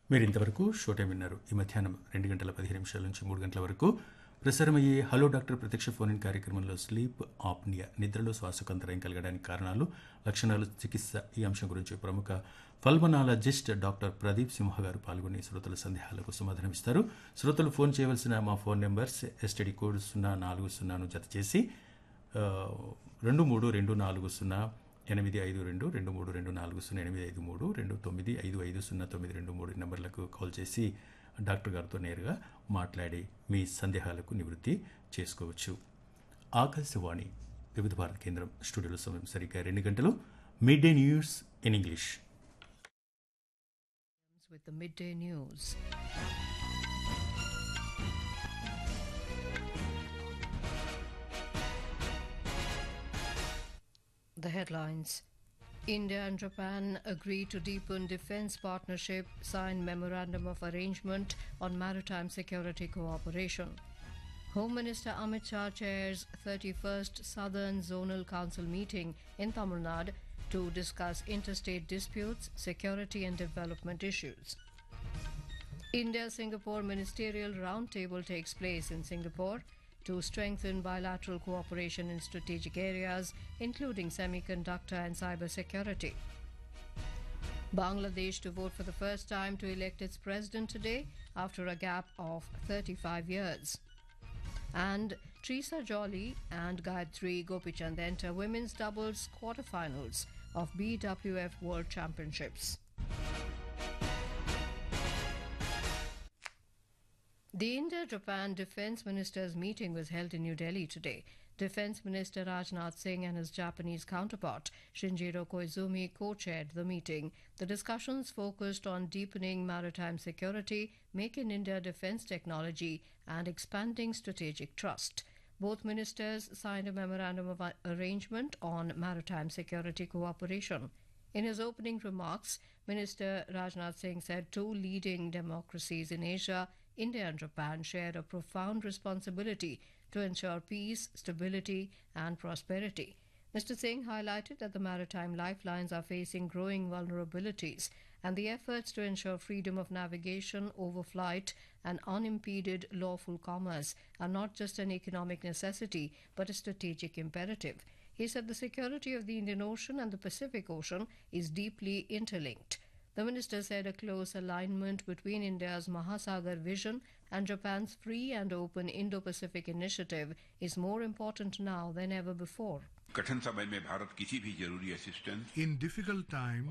మీరు ఇంతవరకు show time విన్నారు. ఈ మధ్యాహ్నం 2 గంటల 15 నిమిషాల నుంచి 3 గంటల వరకు ప్రసారమయ్యే హలో డాక్టర్ ప్రత్యక్ష ఫోన్ ఇన్ కార్యక్రమంలో స్లీప్ ఆప్నియా, నిద్రలో శ్వాసకు అంతరాయం కలగడానికి కారణాలు, లక్షణాలు, చికిత్స ఈ అంశం గురించి ప్రముఖ పల్మనాలజిస్ట్ డాక్టర్ ప్రదీప్ సింహ గారు పాల్గొని శ్రోతల సందేహాలకు సమాధానమిస్తారు. శ్రోతలు ఫోన్ చేయవలసిన మా ఫోన్ నెంబర్స్ ఎస్టీడీ కోడ్ 040ను జత చేసి 23240223240853 నెంబర్లకు కాల్ చేసి డాక్టర్ గారితో నేరుగా మాట్లాడి మీ సందేహాలకు నివృత్తి చేసుకోవచ్చు. ఆకాశవాణి వివిధ భారత కేంద్రం స్టూడియోలో సమయం సరిగ్గా 2 గంటలు. Mid day news in English. With the midday news. The headlines. India and Japan agree to deepen defense partnership, sign memorandum of arrangement on maritime security cooperation. Home Minister Amit Shah chairs 31st Southern Zonal Council meeting in Tamil Nadu to discuss interstate disputes, security and development issues. India-Singapore Ministerial Roundtable takes place in Singapore to strengthen bilateral cooperation in strategic areas, including semiconductor and cybersecurity. Bangladesh to vote for the first time to elect its president today after a gap of 35 years. And Teresa Jolly and Gayatri Gopichand enter women's doubles quarterfinals of BWF World Championships. The India-Japan Defence Ministers' meeting was held in New Delhi today. Defence Minister Rajnath Singh and his Japanese counterpart Shinjiro Koizumi co-chaired the meeting. The discussions focused on deepening maritime security, Make in India defence technology and expanding strategic trust. Both ministers signed a memorandum of arrangement on maritime security cooperation. In his opening remarks, Minister Rajnath Singh said two leading democracies in Asia, India and Japan, share a profound responsibility to ensure peace, stability and prosperity. Mr. Singh highlighted that the maritime lifelines are facing growing vulnerabilities and the efforts to ensure freedom of navigation, overflight and unimpeded lawful commerce are not just an economic necessity but a strategic imperative. He said the security of the Indian Ocean and the Pacific Ocean is deeply interlinked. The minister said a close alignment between India's Mahasagar vision and Japan's free and open Indo-Pacific initiative is more important now than ever before. कठिन समय में भारत किसी भी जरूरी assistance In difficult times,